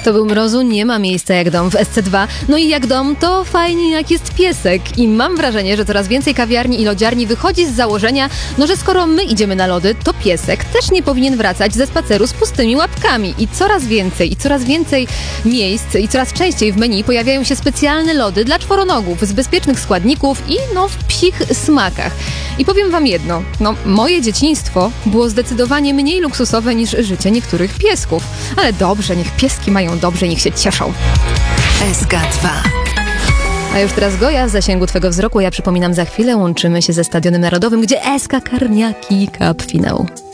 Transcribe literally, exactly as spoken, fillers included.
To był Mrozu, nie ma miejsca jak dom w S C dwa. No i jak dom, to fajnie jak jest piesek. I mam wrażenie, że coraz więcej kawiarni i lodziarni wychodzi z założenia, no że skoro my idziemy na lody, to piesek też nie powinien wracać ze spaceru z pustymi łapkami. I coraz więcej, i coraz więcej miejsc, i coraz częściej w menu pojawiają się specjalne lody dla czworonogów z bezpiecznych składników i no w psich smakach. I powiem wam jedno, no moje dzieciństwo było zdecydowanie mniej luksusowe niż życie niektórych piesków. Ale dobrze, niech pieski mają dobrze, niech się cieszą. S K dwa. A już teraz Goja w zasięgu twego wzroku. Ja przypominam, za chwilę łączymy się ze Stadionem Narodowym, gdzie S K Karniaki Cup finał.